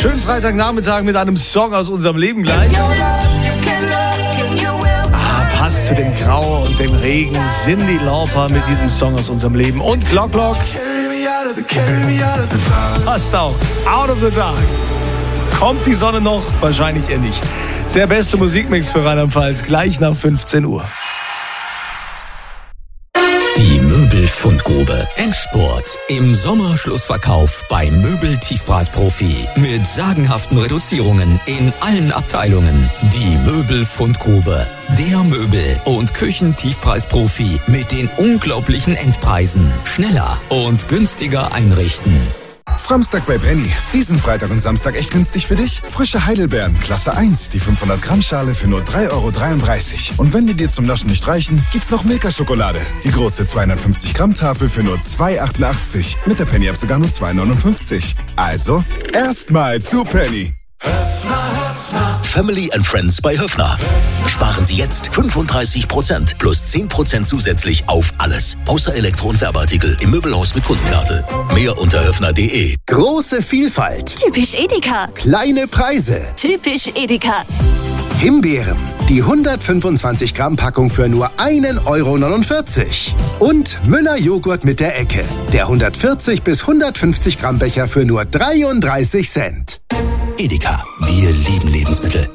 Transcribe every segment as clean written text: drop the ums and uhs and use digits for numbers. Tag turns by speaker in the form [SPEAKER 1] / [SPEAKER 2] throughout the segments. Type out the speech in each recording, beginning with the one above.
[SPEAKER 1] Schönen Freitagnachmittag mit einem Song aus unserem Leben gleich. Passt zu dem Grau und dem Regen. Cyndi Lauper mit diesem Song aus unserem Leben. Und Glock Glock. Passt auch. Out of the Dark. Kommt die Sonne noch? Wahrscheinlich eher nicht. Der beste Musikmix für Rheinland-Pfalz gleich nach 15 Uhr.
[SPEAKER 2] Die Möbelfundgrube. Endspurt. Im Sommerschlussverkauf bei Möbel-Tiefpreisprofi. Mit sagenhaften Reduzierungen in allen Abteilungen. Die Möbelfundgrube. Der Möbel- und Küchentiefpreisprofi mit den unglaublichen Endpreisen. Schneller und günstiger einrichten.
[SPEAKER 3] Framstag bei Penny. Diesen Freitag und Samstag echt günstig für dich? Frische Heidelbeeren, Klasse 1, die 500 Gramm Schale für nur 3,33 €. Und wenn die dir zum Naschen nicht reichen, gibt's noch Milka-Schokolade. Die große 250 Gramm Tafel für nur 2,88 €. Mit der Penny-App sogar nur 2,59 €. Also, erstmal zu Penny.
[SPEAKER 4] Family and Friends bei Höffner. Sparen Sie jetzt 35% plus 10% zusätzlich auf alles. Außer Elektro- und Werbeartikel im Möbelhaus mit Kundenkarte. Mehr unter höffner.de.
[SPEAKER 5] Große Vielfalt.
[SPEAKER 6] Typisch Edeka.
[SPEAKER 5] Kleine Preise.
[SPEAKER 6] Typisch Edeka.
[SPEAKER 5] Himbeeren. Die 125 Gramm Packung für nur 1,49 €. Und Müller Joghurt mit der Ecke. Der 140 bis 150 Gramm Becher für nur 33 Cent.
[SPEAKER 4] Edeka. Wir lieben Lebensmittel.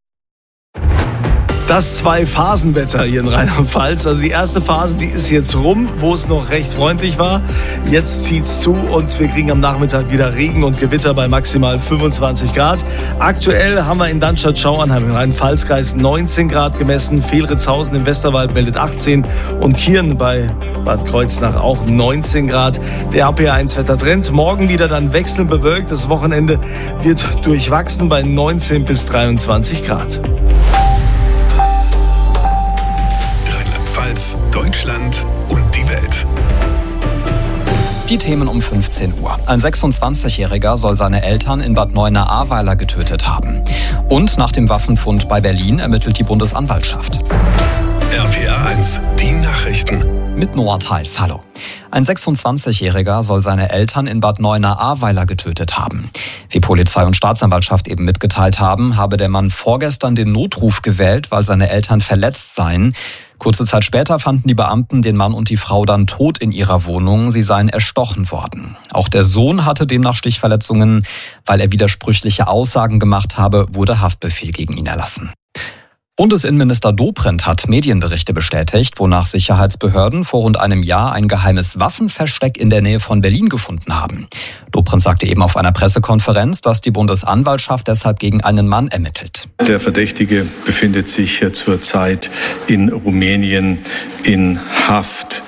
[SPEAKER 1] Das Zwei-Phasen-Wetter hier in Rheinland-Pfalz. Also die erste Phase, die ist jetzt rum, wo es noch recht freundlich war. Jetzt zieht's zu und wir kriegen am Nachmittag wieder Regen und Gewitter bei maximal 25 Grad. Aktuell haben wir in Darmstadt-Schauernheim im Rhein-Pfalz-Kreis 19 Grad gemessen. Fehlritzhausen im Westerwald meldet 18 und Kirn bei Bad Kreuznach auch 19 Grad. Der APA1-Wettertrend. Morgen wieder dann wechselnd bewölkt. Das Wochenende wird durchwachsen bei 19 bis 23 Grad.
[SPEAKER 7] Deutschland und die Welt.
[SPEAKER 8] Die Themen um 15 Uhr. Ein 26-Jähriger soll seine Eltern in Bad Neuenahr-Ahrweiler getötet haben. Und nach dem Waffenfund bei Berlin ermittelt die Bundesanwaltschaft.
[SPEAKER 7] RPA 1, die Nachrichten.
[SPEAKER 8] Mit Noah Theis, hallo. Ein 26-Jähriger soll seine Eltern in Bad Neuenahr-Ahrweiler getötet haben. Wie Polizei und Staatsanwaltschaft eben mitgeteilt haben, habe der Mann vorgestern den Notruf gewählt, weil seine Eltern verletzt seien. Kurze Zeit später fanden die Beamten den Mann und die Frau dann tot in ihrer Wohnung. Sie seien erstochen worden. Auch der Sohn hatte demnach Stichverletzungen. Weil er widersprüchliche Aussagen gemacht habe, wurde Haftbefehl gegen ihn erlassen. Bundesinnenminister Dobrindt hat Medienberichte bestätigt, wonach Sicherheitsbehörden vor rund einem Jahr ein geheimes Waffenversteck in der Nähe von Berlin gefunden haben. Dobrindt sagte eben auf einer Pressekonferenz, dass die Bundesanwaltschaft deshalb gegen einen Mann ermittelt.
[SPEAKER 9] Der Verdächtige befindet sich zurzeit in Rumänien in Haft.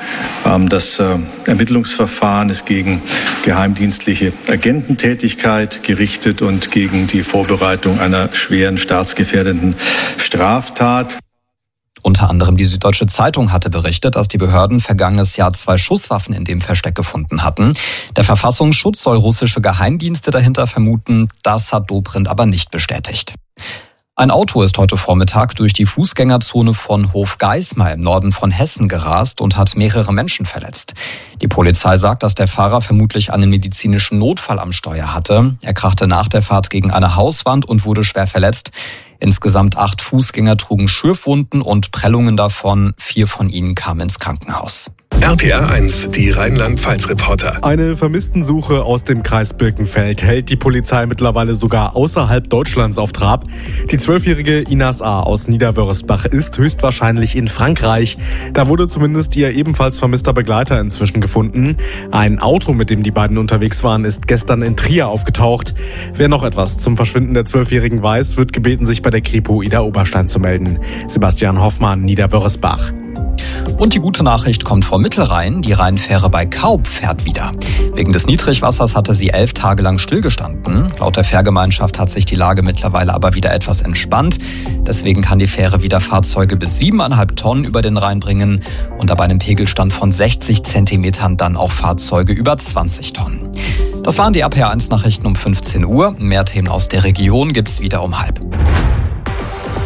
[SPEAKER 9] Das Ermittlungsverfahren ist gegen geheimdienstliche Agententätigkeit gerichtet und gegen die Vorbereitung einer schweren staatsgefährdenden Straftat.
[SPEAKER 8] Unter anderem die Süddeutsche Zeitung hatte berichtet, dass die Behörden vergangenes Jahr 2 Schusswaffen in dem Versteck gefunden hatten. Der Verfassungsschutz soll russische Geheimdienste dahinter vermuten. Das hat Dobrindt aber nicht bestätigt. Ein Auto ist heute Vormittag durch die Fußgängerzone von Hofgeismar im Norden von Hessen gerast und hat mehrere Menschen verletzt. Die Polizei sagt, dass der Fahrer vermutlich einen medizinischen Notfall am Steuer hatte. Er krachte nach der Fahrt gegen eine Hauswand und wurde schwer verletzt. Insgesamt 8 Fußgänger trugen Schürfwunden und Prellungen davon. 4 von ihnen kamen ins Krankenhaus.
[SPEAKER 7] RPA 1, die Rheinland-Pfalz-Reporter.
[SPEAKER 10] Eine Vermisstensuche aus dem Kreis Birkenfeld hält die Polizei mittlerweile sogar außerhalb Deutschlands auf Trab. Die 12-jährige Inas A. aus Niederwörsbach ist höchstwahrscheinlich in Frankreich. Da wurde zumindest ihr ebenfalls vermisster Begleiter inzwischen gefunden. Ein Auto, mit dem die beiden unterwegs waren, ist gestern in Trier aufgetaucht. Wer noch etwas zum Verschwinden der 12-jährigen weiß, wird gebeten, sich bei der Kripo Ida Oberstein zu melden. Sebastian Hoffmann, Niederwörsbach.
[SPEAKER 8] Und die gute Nachricht kommt vom Mittelrhein. Die Rheinfähre bei Kaub fährt wieder. Wegen des Niedrigwassers hatte sie 11 Tage lang stillgestanden. Laut der Fährgemeinschaft hat sich die Lage mittlerweile aber wieder etwas entspannt. Deswegen kann die Fähre wieder Fahrzeuge bis 7,5 Tonnen über den Rhein bringen und ab einem Pegelstand von 60 Zentimetern dann auch Fahrzeuge über 20 Tonnen. Das waren die RPA1-Nachrichten um 15 Uhr. Mehr Themen aus der Region gibt's wieder um 12:30.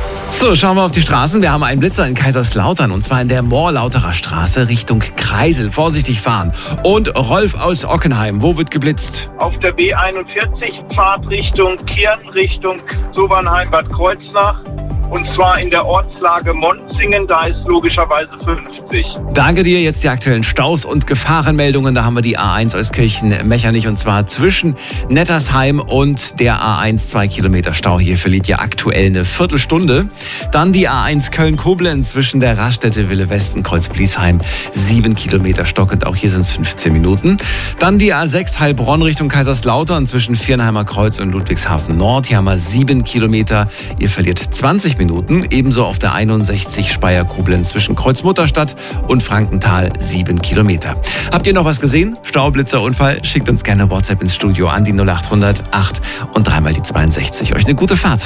[SPEAKER 11] So, schauen wir auf die Straßen. Wir haben einen Blitzer in Kaiserslautern und zwar in der Moorlauterer Straße Richtung Kreisel. Vorsichtig fahren. Und Rolf aus Ockenheim, wo wird geblitzt?
[SPEAKER 12] Auf der B41 Fahrtrichtung Kirn Richtung Sobernheim Bad Kreuznach. Und zwar in der Ortslage Monzingen, da ist logischerweise 50.
[SPEAKER 11] Danke dir. Jetzt die aktuellen Staus und Gefahrenmeldungen. Da haben wir die A1 Euskirchen-Mechernich und zwar zwischen Nettersheim und der A1 2 Kilometer Stau. Hier verliert ihr aktuell eine Viertelstunde. Dann die A1 Köln-Koblenz zwischen der Raststätte Wille Westen, Kreuz-Bliesheim 7 Kilometer stockend. Auch hier sind es 15 Minuten. Dann die A6 Heilbronn Richtung Kaiserslautern zwischen Viernheimer Kreuz und Ludwigshafen Nord. Hier haben wir 7 Kilometer. Ihr verliert 20 Minuten. Ebenso auf der 61 Speyer-Koblenz zwischen Kreuzmutterstadt und Frankenthal 7 Kilometer. Habt ihr noch was gesehen? Staublitzer, Unfall? Schickt uns gerne WhatsApp ins Studio an die 0800 8 und 3 mal die 62. Euch eine gute Fahrt.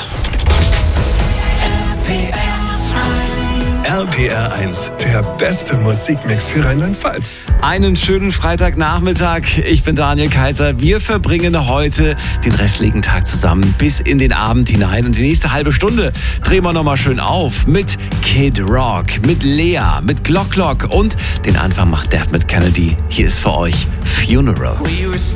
[SPEAKER 7] RPR 1, der beste Musikmix für Rheinland-Pfalz.
[SPEAKER 11] Einen schönen Freitagnachmittag. Ich bin Daniel Kaiser. Wir verbringen heute den restlichen Tag zusammen bis in den Abend hinein. Und die nächste halbe Stunde drehen wir nochmal schön auf mit Kid Rock, mit Lea, mit Glock Glock und den Anfang macht Dermot Kennedy. Hier ist für euch Funeral.